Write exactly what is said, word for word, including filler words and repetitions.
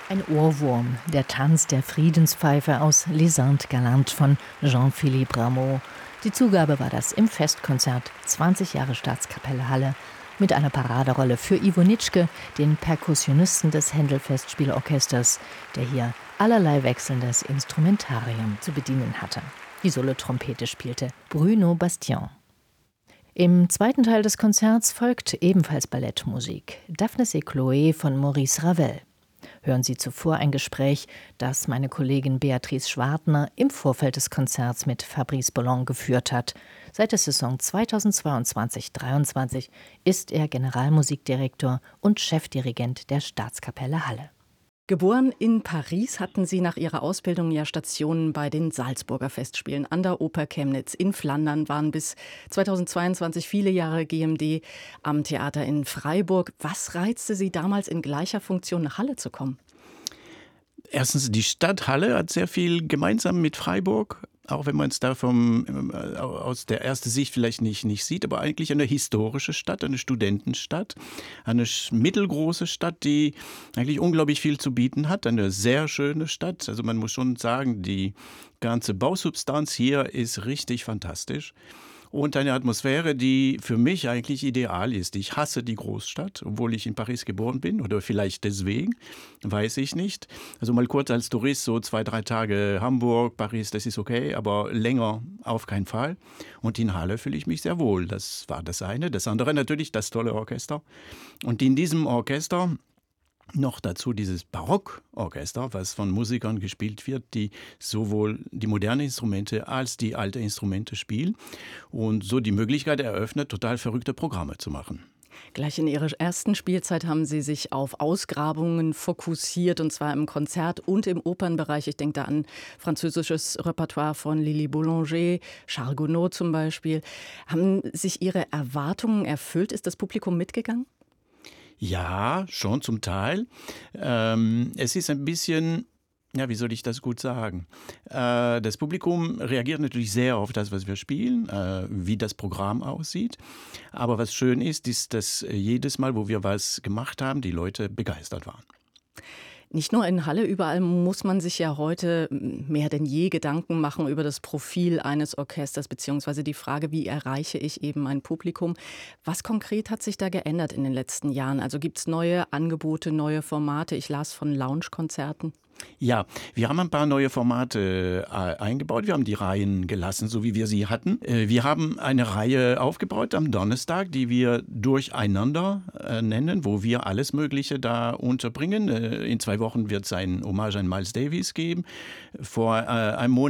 Ein Ohrwurm, der Tanz der Friedenspfeife aus Les Indes Galantes von Jean-Philippe Rameau. Die Zugabe war das im Festkonzert zwanzig Jahre Staatskapelle Halle mit einer Paraderolle für Ivo Nitschke, den Perkussionisten des Händel-Festspielorchesters, der hier allerlei wechselndes Instrumentarium zu bedienen hatte. Die Solotrompete spielte Bruno Bastien. Im zweiten Teil des Konzerts folgt ebenfalls Ballettmusik, Daphnis et Chloé von Maurice Ravel. Hören Sie zuvor ein Gespräch, das meine Kollegin Beatrice Schwartner im Vorfeld des Konzerts mit Fabrice Bollon geführt hat. Seit der Saison zweitausendzweiundzwanzig dreiundzwanzig ist er Generalmusikdirektor und Chefdirigent der Staatskapelle Halle. Geboren in Paris, hatten Sie nach Ihrer Ausbildung ja Stationen bei den Salzburger Festspielen, an der Oper Chemnitz, in Flandern, waren bis zweitausendzweiundzwanzig viele Jahre G M D am Theater in Freiburg. Was reizte Sie damals in gleicher Funktion nach Halle zu kommen? Erstens, die Stadt Halle hat sehr viel gemeinsam mit Freiburg, auch wenn man es da vom, äh, aus der ersten Sicht vielleicht nicht, nicht sieht, aber eigentlich eine historische Stadt, eine Studentenstadt, eine mittelgroße Stadt, die eigentlich unglaublich viel zu bieten hat, eine sehr schöne Stadt. Also man muss schon sagen, die ganze Bausubstanz hier ist richtig fantastisch. Und eine Atmosphäre, die für mich eigentlich ideal ist. Ich hasse die Großstadt, obwohl ich in Paris geboren bin oder vielleicht deswegen, weiß ich nicht. Also mal kurz als Tourist, so zwei, drei Tage Hamburg, Paris, das ist okay, aber länger auf keinen Fall. Und in Halle fühle ich mich sehr wohl. Das war das eine. Das andere natürlich das tolle Orchester. Und in diesem Orchester noch dazu dieses Barockorchester, was von Musikern gespielt wird, die sowohl die modernen Instrumente als die alten Instrumente spielen und so die Möglichkeit eröffnet, total verrückte Programme zu machen. Gleich in Ihrer ersten Spielzeit haben Sie sich auf Ausgrabungen fokussiert, und zwar im Konzert- und im Opernbereich. Ich denke da an französisches Repertoire von Lili Boulanger, Charles Gounod zum Beispiel. Haben sich Ihre Erwartungen erfüllt? Ist das Publikum mitgegangen? Ja, schon zum Teil. Ähm, es ist ein bisschen, ja, wie soll ich das gut sagen? Äh, das Publikum reagiert natürlich sehr auf das, was wir spielen, äh, wie das Programm aussieht. Aber was schön ist, ist, dass jedes Mal, wo wir was gemacht haben, die Leute begeistert waren. Nicht nur in Halle, überall muss man sich ja heute mehr denn je Gedanken machen über das Profil eines Orchesters, beziehungsweise die Frage, wie erreiche ich eben ein Publikum. Was konkret hat sich da geändert in den letzten Jahren? Also gibt es neue Angebote, neue Formate? Ich las von Lounge-Konzerten. Ja, wir haben ein paar neue Formate äh, eingebaut. Wir haben die Reihen gelassen, so wie wir sie hatten. Äh, wir haben eine Reihe aufgebaut am Donnerstag, die wir Durcheinander äh, nennen, wo wir alles Mögliche da unterbringen. Äh, in zwei Wochen wird es ein Hommage an Miles Davis geben. Vor äh, einem Monat